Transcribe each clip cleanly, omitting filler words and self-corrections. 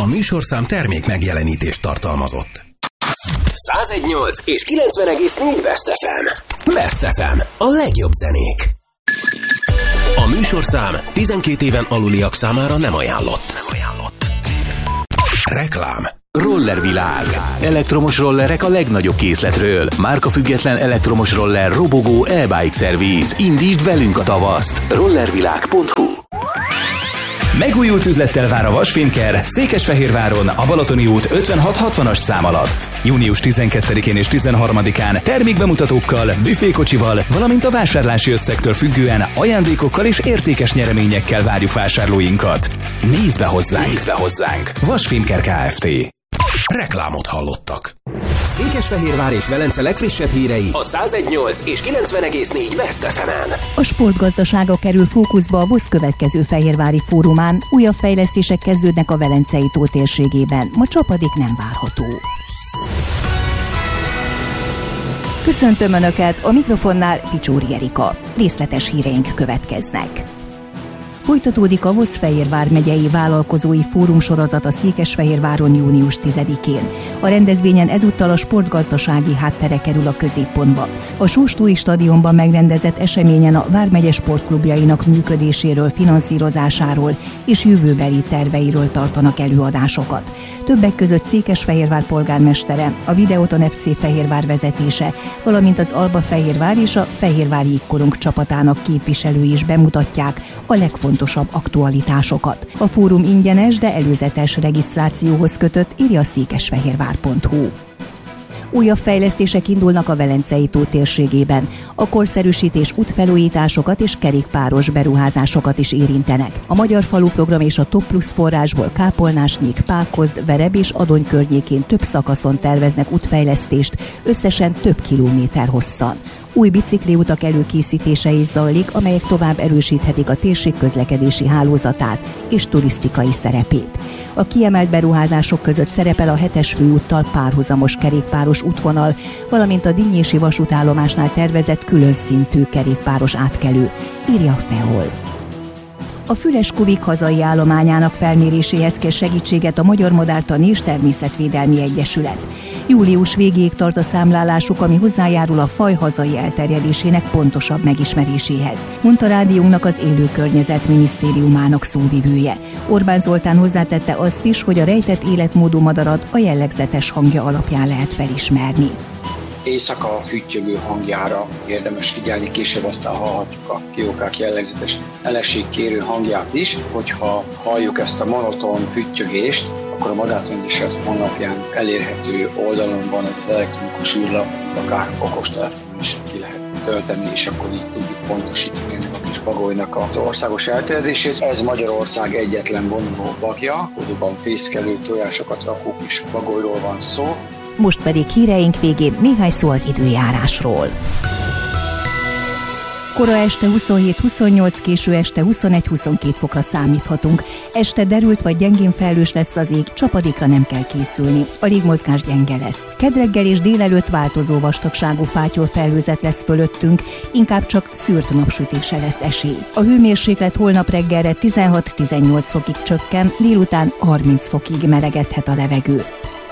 A műsorszám termék megjelenítést tartalmazott. 101.8 és 90.4 Best FM. Best FM. A legjobb zenék. A műsorszám 12 éven aluliak számára nem ajánlott. Reklám. Rollervilág. Elektromos rollerek a legnagyobb készletről. Márkafüggetlen elektromos roller, robogó, e-bike szerviz. Indítsd velünk a tavaszt. Rollervilág.hu. Megújult üzlettel vár a Vasfilmker Székesfehérváron, a Balatoni út 5660-as szám alatt. Június 12-én és 13-án termékbemutatókkal, büfékocsival, valamint a vásárlási összegtől függően ajándékokkal és értékes nyereményekkel várjuk vásárlóinkat. Nézd be hozzánk! Vasfilmker Kft. Reklámot hallottak. Székesfehérvár és Velence legfrissebb hírei a 101.8 és 90.4 Best FM-en. A sportgazdasága kerül fókuszba a VOSZ következő fehérvári fórumán. Újabb fejlesztések kezdődnek a Velencei tó térségében. Ma csapadék nem várható. Köszöntöm Önöket, a mikrofonnál Picsóri Erika. Részletes híreink következnek. Folytatódik a VOSZ Fehérvár megyei vállalkozói fórum sorozata Székesfehérváron június 10-én. A rendezvényen ezúttal a sportgazdasági háttere kerül a középpontba. A Sóstói stadionban megrendezett eseményen a vármegye sportklubjainak működéséről, finanszírozásáról és jövőbeli terveiről tartanak előadásokat. Többek között Székesfehérvár polgármestere, a Videoton FC Fehérvár vezetése, valamint az Alba Fehérvár és a Fehérvári Jégkorong csapatának képviselői is bemutatják a legfontosabb aktualitásokat. A fórum ingyenes, de előzetes regisztrációhoz kötött, írja a székesfehérvár.hu. Újabb fejlesztések indulnak a Velencei tó térségében. A korszerűsítés útfelújításokat és kerékpáros beruházásokat is érintenek. A Magyar Falu Program és a Top Plus forrásból Kápolnásnyék, Pákozd, Vereb és Adony környékén több szakaszon terveznek útfejlesztést, összesen több kilométer hosszan. Új bicikliutak előkészítése is zajlik, amelyek tovább erősíthetik a térség közlekedési hálózatát és turisztikai szerepét. A kiemelt beruházások között szerepel a 7-es főúttal párhuzamos kerékpáros útvonal, valamint a Dinnyési vasútállomásnál tervezett külön szintű kerékpáros átkelő, írja a FEOL. A Füles-Kuvik hazai állományának felméréséhez kér segítséget a Magyar Madártani és Természetvédelmi Egyesület. Július végéig tart a számlálásuk, ami hozzájárul a faj hazai elterjedésének pontosabb megismeréséhez, mondta rádiónknak az Élő Környezet Minisztériumának szóvivője. Orbán Zoltán hozzátette azt is, hogy a rejtett életmódú madarat a jellegzetes hangja alapján lehet felismerni. Éjszaka füttyögő hangjára érdemes figyelni, később aztán hallhatjuk a fiókák jellegzetes elességkérő hangját is. Hogyha halljuk ezt a monoton füttyögést, akkor a Madártani Egyesület honlapján elérhető oldalon van az elektronikus űrlap, akár okostelefonon is ki lehet tölteni, és akkor így tudjuk pontosítani ennek a kis bagolynak az országos elterjedését. Ez Magyarország egyetlen vonuló bagja, odaban fészkelő, tojásokat rakó kis bagolyról van szó. Most pedig híreink végén néhány szó az időjárásról. Kora este 27-28, késő este 21-22 fokra számíthatunk. Este derült vagy gyengén felhős lesz az ég, csapadékra nem kell készülni. A légmozgás gyenge lesz. Kedd reggel és délelőtt változó vastagságú fátyol felhőzet lesz fölöttünk, inkább csak szűrt napsütésre lesz esély. A hőmérséklet holnap reggelre 16-18 fokig csökken, délután 30 fokig melegedhet a levegő.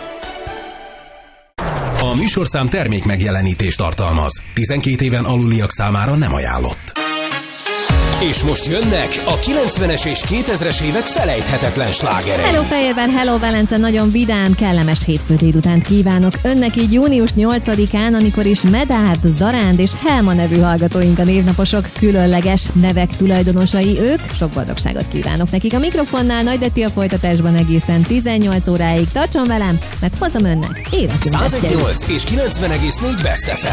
A műsorszám termék megjelenítést tartalmaz. 12 éven aluliak számára nem ajánlott. És most jönnek a 90-es és 2000-es évek felejthetetlen slágerei. Hello Fehérvár, hello Velence, nagyon vidám, kellemes hétfő délutánt kívánok önnek így június 8-án, amikor is Medárd, Zaránd és Helma nevű hallgatóink a névnaposok, különleges nevek tulajdonosai ők. Sok boldogságot kívánok nekik. A mikrofonnál Nagy Detti, a folytatásban egészen 18 óráig. Tartson velem, mert hozom önnek életünket. 101.8 és 90.4 Best FM.